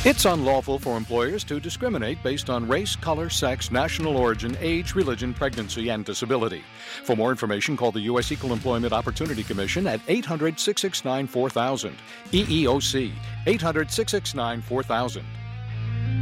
It's unlawful for employers to discriminate based on race, color, sex, national origin, age, religion, pregnancy, and disability. For more information, call the U.S. Equal Employment Opportunity Commission at 800-669-4000. EEOC, 800-669-4000.